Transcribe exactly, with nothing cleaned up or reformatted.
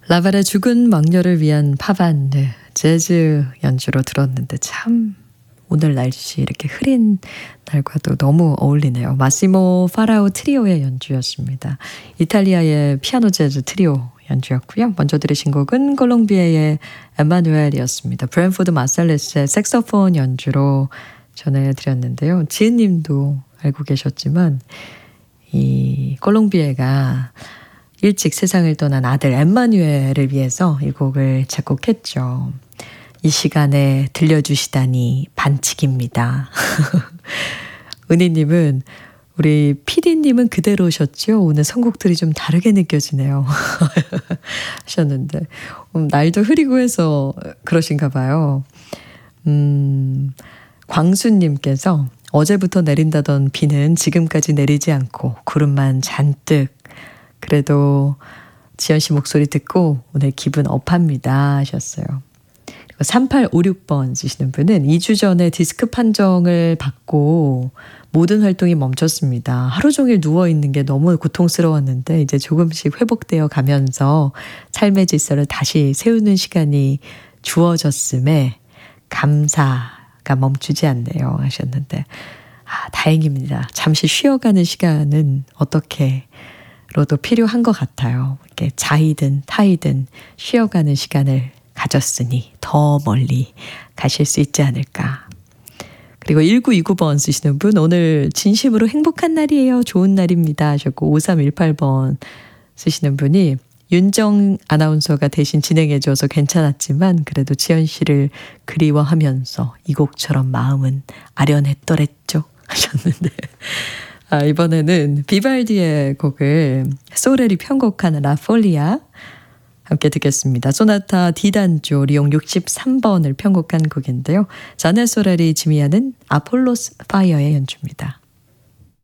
라발의 죽은 왕녀를 위한 파반드 재즈 연주로 들었는데 참 오늘 날씨 이렇게 흐린 날과도 너무 어울리네요. 마시모 파라오 트리오의 연주였습니다. 이탈리아의 피아노 재즈 트리오 연주였고요. 먼저 들으신 곡은 콜롬비아의 에마누엘이었습니다. 브랜포드 마살레스의 색소폰 연주로 전해드렸는데요. 지은님도 알고 계셨지만 이 콜롬비아가 일찍 세상을 떠난 아들 엠마누엘을 위해서 이 곡을 작곡했죠. 이 시간에 들려주시다니 반칙입니다. 은희님은 우리 피디님은 그대로셨죠? 오늘 선곡들이 좀 다르게 느껴지네요. 하셨는데 음, 날도 흐리고 해서 그러신가 봐요. 음, 광수님께서 어제부터 내린다던 비는 지금까지 내리지 않고 구름만 잔뜩. 그래도 지연 씨 목소리 듣고 오늘 기분 업합니다 하셨어요. 그리고 삼팔오육 번 쓰시는 분은 이 주 전에 디스크 판정을 받고 모든 활동이 멈췄습니다. 하루 종일 누워있는 게 너무 고통스러웠는데 이제 조금씩 회복되어 가면서 삶의 질서를 다시 세우는 시간이 주어졌음에 감사가 멈추지 않네요 하셨는데 아, 다행입니다. 잠시 쉬어가는 시간은 어떻게 로도 필요한 것 같아요. 이렇게 자이든 타이든 쉬어가는 시간을 가졌으니 더 멀리 가실 수 있지 않을까. 그리고 일구이구 번 쓰시는 분 오늘 진심으로 행복한 날이에요. 좋은 날입니다 하셨고 오삼일팔 번 쓰시는 분이 윤정 아나운서가 대신 진행해줘서 괜찮았지만 그래도 지연 씨를 그리워하면서 이 곡처럼 마음은 아련했더랬죠 하셨는데 아, 이번에는 비발디의 곡을 소렐이 편곡한 라폴리아 함께 듣겠습니다. 소나타 D단조 리옹 육십삼 번을 편곡한 곡인데요. 자네 소렐이 지미하는 아폴로스 파이어의 연주입니다.